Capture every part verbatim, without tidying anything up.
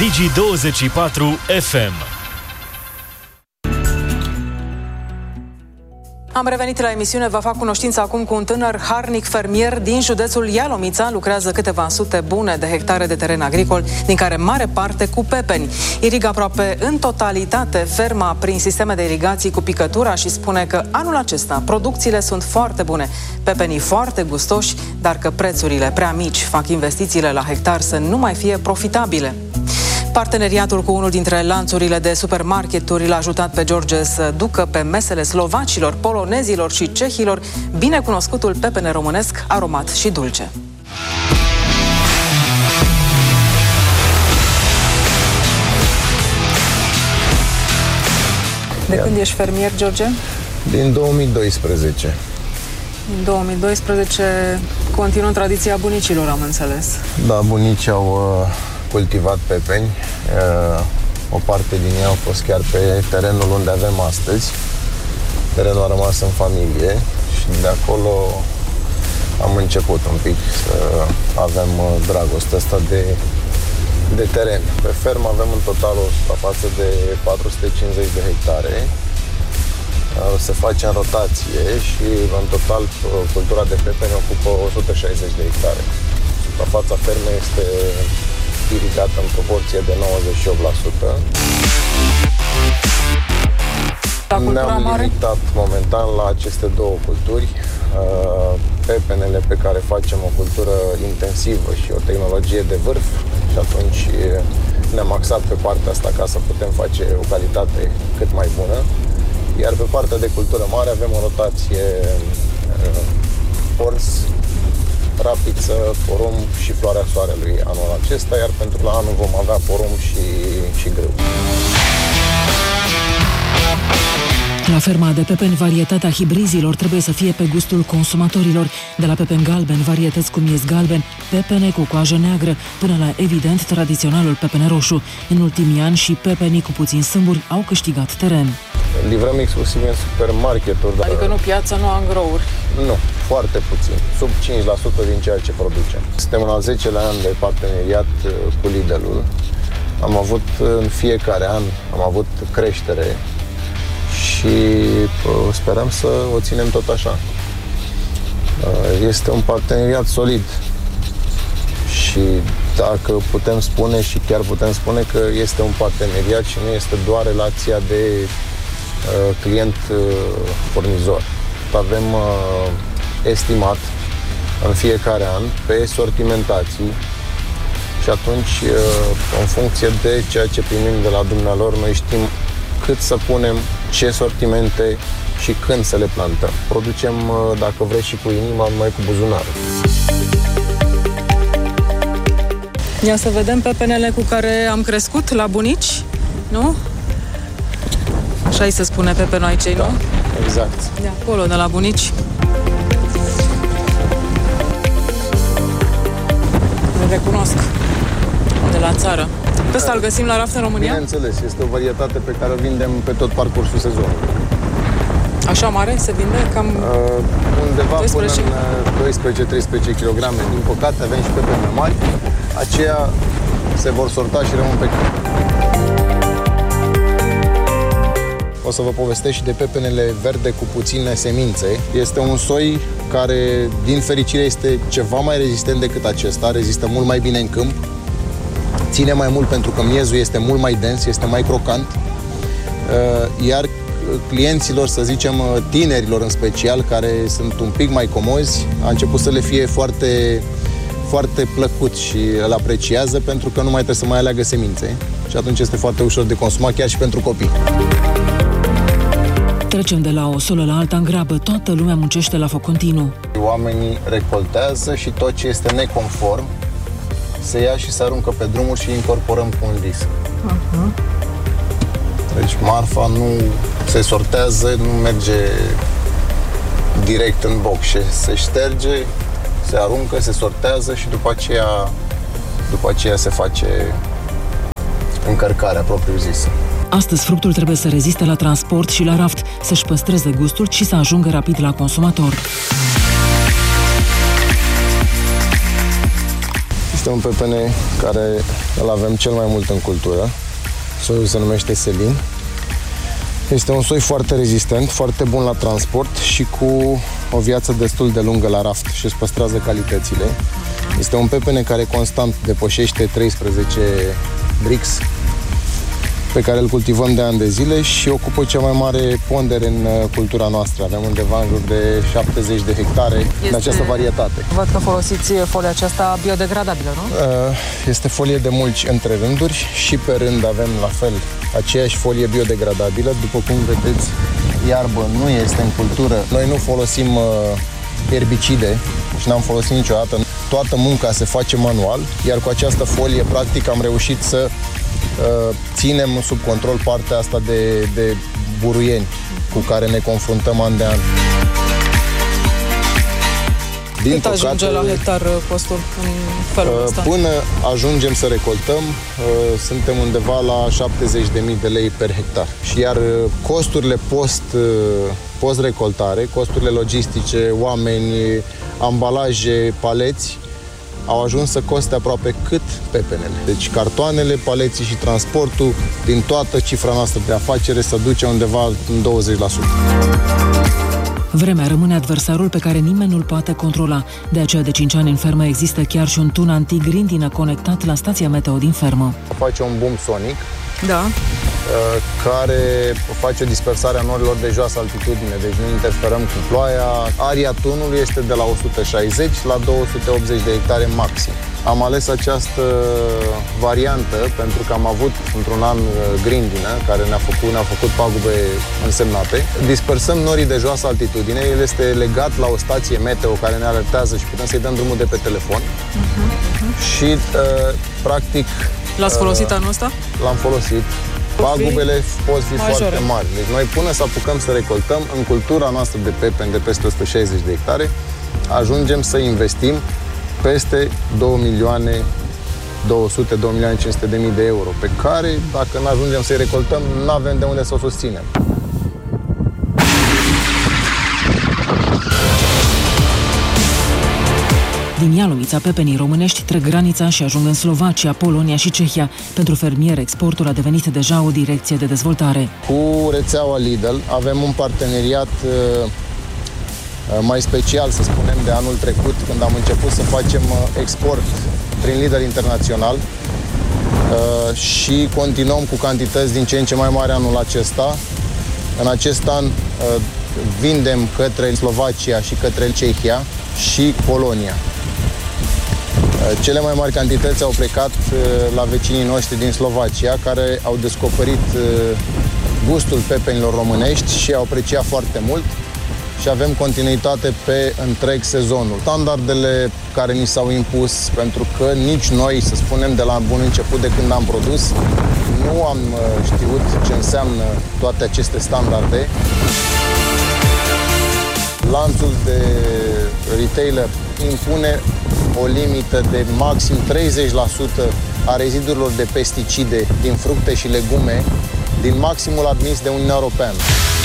Digi douăzeci și patru F M. Am revenit la emisiune, vă fac cunoștință acum cu un tânăr harnic fermier din județul Ialomița. Lucrează câteva sute bune de hectare de teren agricol, din care mare parte cu pepeni. Irigă aproape în totalitate ferma prin sisteme de irigații cu picătura și spune că anul acesta producțiile sunt foarte bune, pepenii foarte gustoși, dar că prețurile prea mici fac investițiile la hectar să nu mai fie profitabile. Parteneriatul cu unul dintre lanțurile de supermarketuri l-a ajutat pe George să ducă pe mesele slovacilor, polonezilor și cehilor binecunoscutul pepene românesc aromat și dulce. De când ești fermier, George? Din două mii doisprezece. Din două mii doisprezece continuă tradiția bunicilor, am înțeles. Da, bunicii au uh, cultivat pepeni. Uh, o parte din ei au fost chiar pe terenul unde avem astăzi. Terenul a rămas în familie și de acolo am început un pic să avem uh, dragostea asta de, de teren. Pe fermă avem în total o suprafață de patru sute cincizeci de hectare. Se face în rotație și în total cultura de pepene ocupă o sută șaizeci de hectare. Suprafața fermei este irigată în proporție de nouăzeci și opt la sută. Ne-am limitat momentan la aceste două culturi. Pepenele pe care facem o cultură intensivă și o tehnologie de vârf și atunci ne-am axat pe partea asta ca să putem face o calitate cât mai bună. Iar pe partea de cultură mare avem o rotație uh, orz, rapiță, porumb și floarea soarelui anul acesta, iar pentru la anul vom avea porumb și, și grâu. La ferma de pepeni, varietatea hibrizilor trebuie să fie pe gustul consumatorilor. De la pepeni galben, varietăți cu miez galben, pepene cu coajă neagră, până la, evident, tradiționalul pepene roșu. În ultimii ani și pepenii cu puțin sâmburi au câștigat teren. Livrăm exclusiv în supermarketuri. Dar... Adică nu piața, nu angrouri? Nu, foarte puțin, sub cinci la sută din ceea ce producem. Suntem în al zecelea an de parteneriat cu Lidl-ul. Am avut în fiecare an, am avut creștere și sperăm să o ținem tot așa. Este un parteneriat solid și dacă putem spune și chiar putem spune că este un parteneriat și nu este doar relația de uh, client-furnizor. Avem uh, estimat în fiecare an pe sortimentații și atunci uh, în funcție de ceea ce primim de la dumnealor, noi știm cât să punem, ce sortimente și când să le plantăm. Producem, dacă vreți, și cu inima, numai cu buzunarul. Ia să vedem pepenele cu care am crescut la bunici, nu? Așa îi se spune pepenoaicei, da, nu? Exact. De acolo, de la bunici. Îl recunosc. De la țară. Pe ăsta îl găsim la raft în România? Bineînțeles, este o varietate pe care o vindem pe tot parcursul sezonului. Așa mare se vinde? Cam uh, undeva doisprezece până în doisprezece treisprezece kilograme. Din păcate avem și pepene mari. Aceia se vor sorta și rămân pe câmp. O să vă povestesc și de pepenele verde cu puține semințe. Este un soi care, din fericire, este ceva mai rezistent decât acesta. Rezistă mult mai bine în câmp. Ține mai mult pentru că miezul este mult mai dens, este mai crocant. Iar clienților, să zicem tinerilor în special, care sunt un pic mai comozi, a început să le fie foarte, foarte plăcut și îl apreciază pentru că nu mai trebuie să mai aleagă semințe și atunci este foarte ușor de consumat chiar și pentru copii. Trecem de la o solă la alta în grabă, toată lumea muncește la foc continuu. Oamenii recoltează și tot ce este neconform se ia și se aruncă pe drumuri și incorporăm cu un disc. Uh-huh. Deci marfa nu se sortează, nu merge direct în box, se șterge, se aruncă, se sortează și după aceea, după aceea se face încărcarea propriu-zisă. Astăzi fructul trebuie să reziste la transport și la raft, să-și păstreze gustul și să ajungă rapid la consumator. Este un pepene care îl avem cel mai mult în cultură. Soiul se numește Selin. Este un soi foarte rezistent, foarte bun la transport și cu o viață destul de lungă la raft și își păstrează calitățile. Este un pepene care constant depășește treisprezece brix, pe care îl cultivăm de ani de zile și ocupă cea mai mare pondere în cultura noastră. Avem undeva în jur de șaptezeci de hectare este... în această varietate. Văd că folosiți folia aceasta biodegradabilă, nu? Este folie de mulci între rânduri și pe rând avem la fel aceeași folie biodegradabilă. După cum vedeți, iarbă nu este în cultură. Noi nu folosim erbicide și n-am folosit niciodată. Toată munca se face manual, iar cu această folie, practic, am reușit să ținem sub control partea asta de, de buruieni cu care ne confruntăm an de an. Din Cât păcate, ajunge la hectar costul în felul ăsta? Până ajungem să recoltăm, suntem undeva la șaptezeci de mii de lei per hectar. Și iar costurile post, post-recoltare, costurile logistice, oameni, ambalaje, paleți, au ajuns să coste aproape cât pepenele. Deci cartoanele, paleții și transportul, din toată cifra noastră de afacere, se duce undeva în douăzeci la sută. Vremea rămâne adversarul pe care nimeni nu-l poate controla. De aceea, de cinci ani în fermă există chiar și un tun antigrindină conectat la stația meteo din fermă. Face un boom sonic, da, care face o dispersare a norilor de joasă altitudine, deci nu interferăm cu ploaia. Aria tunului este de la o sută șaizeci la două sute optzeci de hectare maxim. Am ales această variantă pentru că am avut într-un an grindină care ne-a făcut, ne-a făcut pagube însemnate. Dispersăm norii de joasă altitudine, el este legat la o stație meteo care ne alertează și putem să-i dăm drumul de pe telefon. Uh-huh, uh-huh. Și, uh, practic... L-ați folosit uh, anul ăsta? L-am folosit. Pagubele pot fi majore. Foarte mari. Deci noi până să apucăm să recoltăm, în cultura noastră de pepeni de peste o sută șaizeci de hectare, ajungem să investim peste două milioane două sute, două milioane cinci sute de mii de euro, pe care, dacă nu ajungem să-i recoltăm, nu avem de unde să o susținem. Din Ialomița, pepenii românești trec granița și ajung în Slovacia, Polonia și Cehia. Pentru fermieri, exportul a devenit deja o direcție de dezvoltare. Cu rețeaua Lidl avem un parteneriat uh, mai special, să spunem, de anul trecut, când am început să facem export prin Lidl internațional uh, și continuăm cu cantități din ce în ce mai mari anul acesta. În acest an uh, vindem către Slovacia și către Cehia și Polonia. Cele mai mari cantități au plecat la vecinii noștri din Slovacia, care au descoperit gustul pepenilor românești și au apreciat foarte mult și avem continuitate pe întreg sezonul. Standardele care ni s-au impus, pentru că nici noi, să spunem, de la bun început de când am produs, nu am știut ce înseamnă toate aceste standarde. Lanțul de retailer impune o limită de maxim treizeci la sută a rezidurilor de pesticide din fructe și legume din maximul admis de Uniunea Europeană.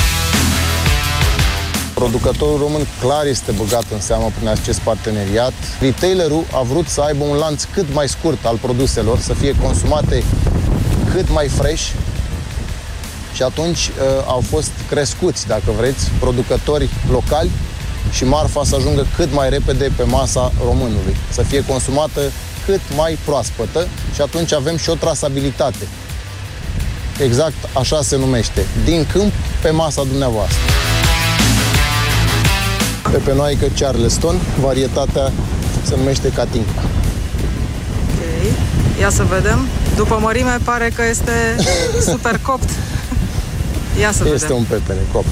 Producătorul român clar este băgat în seamă prin acest parteneriat. Retailerul a vrut să aibă un lanț cât mai scurt al produselor, să fie consumate cât mai fresh și atunci uh, au fost crescuți, dacă vreți, producători locali și marfa să ajungă cât mai repede pe masa românului, să fie consumată cât mai proaspătă și atunci avem și o trasabilitate. Exact așa se numește, din câmp pe masa dumneavoastră. Pepenoaică Charleston, varietatea se numește Katinka. Ok, ia să vedem. După mărime pare că este super copt. Ia să este vedem. Un pepene copt.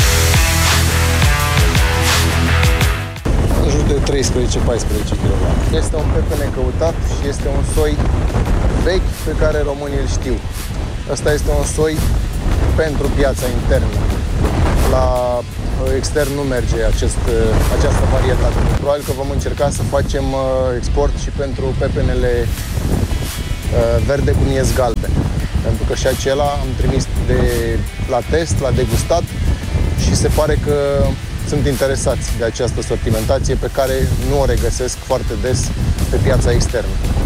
În jur de treisprezece paisprezece kilograme. Este un pepene căutat și este un soi vechi pe care românii îl știu. Ăsta este un soi pentru piața internă. La extern nu merge acest, această varietate. Probabil că vom încerca să facem export și pentru pepenele verde cu miez galben. Pentru că și acela am trimis de, la test, la degustat și se pare că sunt interesați de această sortimentație pe care nu o regăsesc foarte des pe piața externă.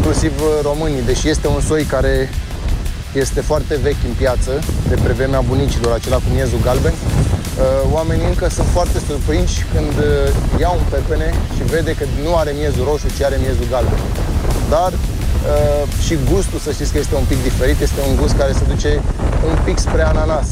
inclusiv românii, deși este un soi care este foarte vechi în piață, de pe vremea bunicilor, acela cu miezul galben, oamenii încă sunt foarte surprinși când iau un pepene și vede că nu are miezul roșu, ci are miezul galben. Dar și gustul, să știți că este un pic diferit, este un gust care se duce un pic spre ananas.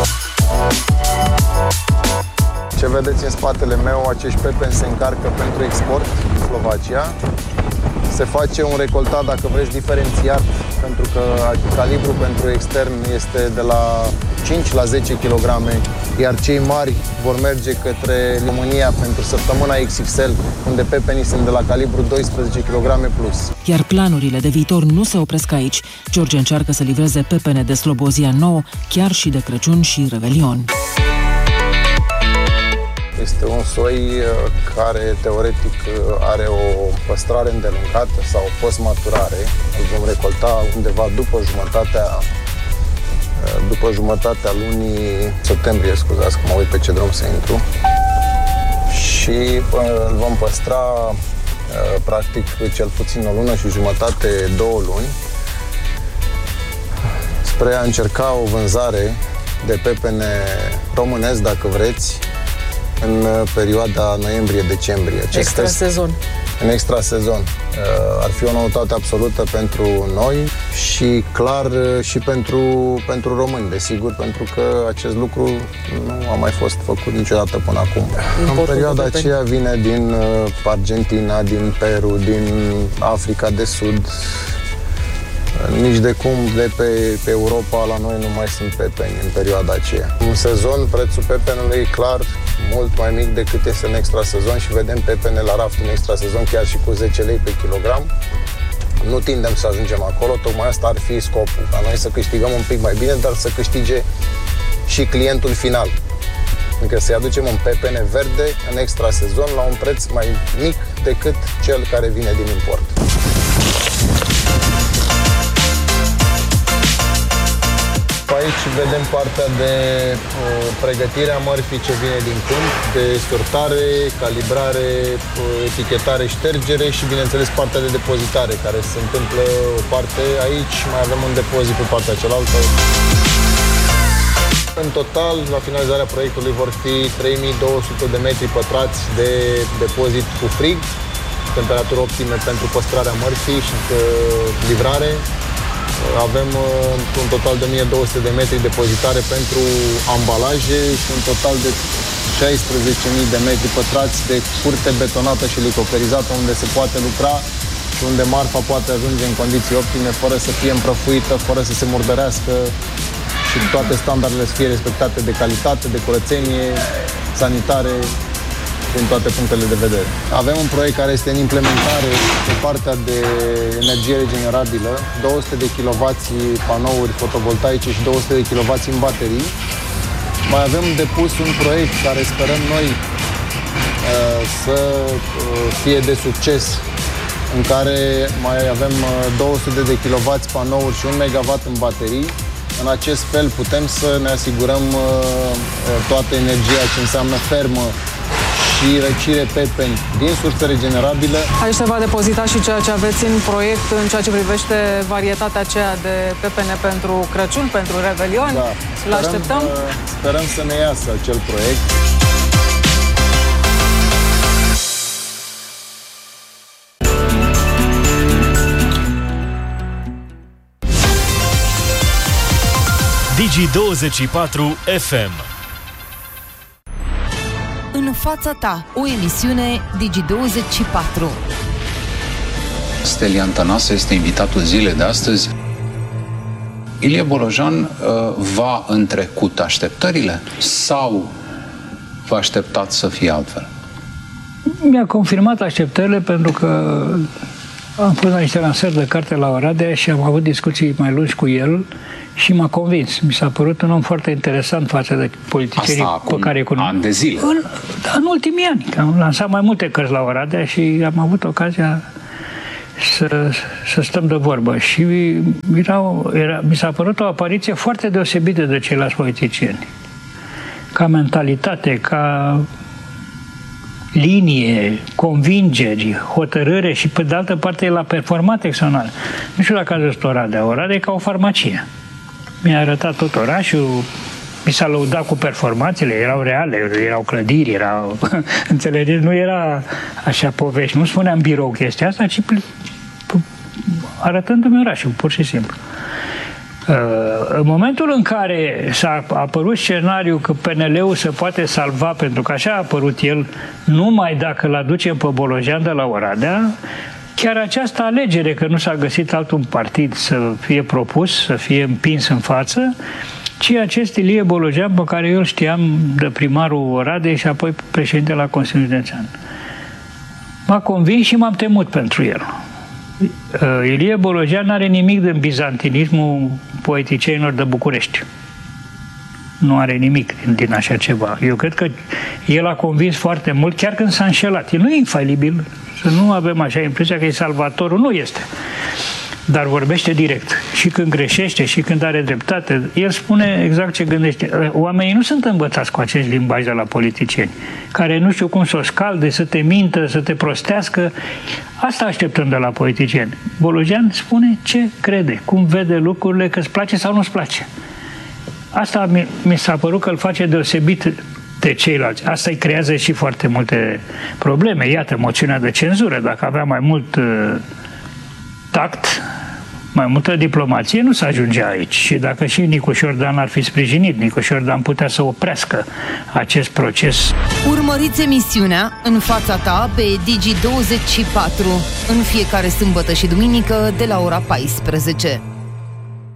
Ce vedeți în spatele meu, acești pepeni se încarcă pentru export în Slovacia. Se face un recoltat, dacă vreți, diferențiat, pentru că calibru pentru extern este de la cinci la zece kilograme, iar cei mari vor merge către România pentru săptămâna X X L, unde pepenii sunt de la calibru doisprezece kilograme plus. Iar planurile de viitor nu se opresc aici. George încearcă să livreze pepene de Slobozia nouă, chiar și de Crăciun și Revelion. Este un soi care, teoretic, are o păstrare îndelungată sau post-maturare. Îl vom recolta undeva după jumătatea, după jumătatea lunii septembrie, scuzați că mă uit pe ce drum să intru. Și îl vom păstra, practic, cel puțin o lună și jumătate, două luni, spre a încerca o vânzare de pepene românesc, dacă vreți, în perioada noiembrie-decembrie. Extra sezon. În extra sezon. Ar fi o noutate absolută pentru noi și clar și pentru, pentru români, desigur, pentru că acest lucru nu a mai fost făcut niciodată până acum. Importul în perioada aceea vine din Argentina, din Peru, din Africa de Sud. Nici de cum de pe, pe Europa la noi nu mai sunt pepeni în perioada aceea. În sezon, prețul pepenului e clar mult mai mic decât este în extra sezon și vedem pepene la raft în extra sezon chiar și cu zece lei pe kilogram. Nu tindem să ajungem acolo, tocmai asta ar fi scopul, ca noi să câștigăm un pic mai bine, dar să câștige și clientul final. Adică să-i aducem un pepene verde în extra sezon la un preț mai mic decât cel care vine din import. Aici vedem partea de uh, pregătire a mărfii ce vine din câmp, de sortare, calibrare, uh, etichetare, ștergere și, bineînțeles, partea de depozitare, care se întâmplă o parte aici, mai avem un depozit pe partea cealaltă. În total, la finalizarea proiectului vor fi trei mii două sute de metri pătrați de depozit cu frig, temperaturi optime pentru păstrarea mărfii și de livrare. Avem uh, un total de o mie două sute de metri depozitare pentru ambalaje și un total de șaisprezece mii de metri pătrați de curte betonată și licoperizată, unde se poate lucra și unde marfa poate ajunge în condiții optime, fără să fie împrăfuită, fără să se murdărească și toate standardele să fie respectate de calitate, de curățenie, sanitare, din toate punctele de vedere. Avem un proiect care este în implementare pe partea de energie regenerabilă, două sute de kilowați panouri fotovoltaice și două sute de kilowați în baterii. Mai avem depus un proiect care sperăm noi uh, să uh, fie de succes, în care mai avem uh, două sute de kilowați panouri și un megawatt în baterii. În acest fel putem să ne asigurăm uh, toată energia ce înseamnă fermă și răcire pepeni din surse regenerabilă. Aici se va depozita și ceea ce aveți în proiect în ceea ce privește varietatea aceea de pepene pentru Crăciun, pentru Revelion. Da. Îl așteptăm? Sperăm să ne iasă acel proiect. Digi douăzeci și patru F M. În fața ta, o emisiune Digi douăzeci și patru. Stelian Tănase este invitatul zilei de astăzi. Ilie Bolojan uh, va întrecut așteptările sau vă așteptați să fie altfel? Mi-a confirmat așteptările pentru că am fost la niște lansări de carte la Oradea și am avut discuții mai lungi cu el și m-a convins. Mi s-a părut un om foarte interesant față de politicienii pe care îi cunosc. Ani de zile. În, în ultimii ani. Am lansat mai multe cărți la Oradea și am avut ocazia să, să stăm de vorbă. Și era, era, mi s-a părut o apariție foarte deosebită de ceilalți politicieni. Ca mentalitate, ca linie, convingeri, hotărâre și pe de altă parte el a performat excepțional. Nu știu dacă a zis Oradea. Oradea e ca o farmacie. Mi-a arătat tot orașul, mi s-a lăudat cu performanțele, erau reale, erau clădiri, erau... Înțelegeți? Nu era așa povești, nu spuneam birou chestia asta, ci arătându-mi orașul, pur și simplu. În momentul în care s-a apărut scenariul că P N L-ul se poate salva, pentru că așa a apărut el, numai dacă îl aducem pe Bolojan de la Oradea, chiar această alegere, că nu s-a găsit altul partid să fie propus, să fie împins în față, ci acest Ilie Bolojan, pe care eu îl știam de primarul Oradei și apoi președinte la Consiliul Județean. M-a convins și m-am temut pentru el. Ilie Bolojan nu are nimic din bizantinismul poeticienilor de București. Nu are nimic din, din așa ceva. Eu cred că el a convins foarte mult, chiar când s-a înșelat. El nu e infailibil, să nu avem așa impresia că e salvatorul. Nu este. Dar vorbește direct. Și când greșește, și când are dreptate, el spune exact ce gândește. Oamenii nu sunt învățați cu acest limbaj de la politicieni, care nu știu cum să o scalde, să te mintă, să te prostească. Asta așteptăm de la politicieni. Bolojan spune ce crede, cum vede lucrurile, că îți place sau nu-ți place. Asta mi, mi s-a părut că îl face deosebit de ceilalți. Asta îi creează și foarte multe probleme. Iată, moțiunea de cenzură. Dacă avea mai mult uh, tact, mai multă diplomație, nu se ajungea aici. Și dacă și Nicu Șordan ar fi sprijinit, Nicu Șordan putea să oprească acest proces. Urmăriți emisiunea În fața ta pe Digi douăzeci și patru în fiecare sâmbătă și duminică de la ora paisprezece.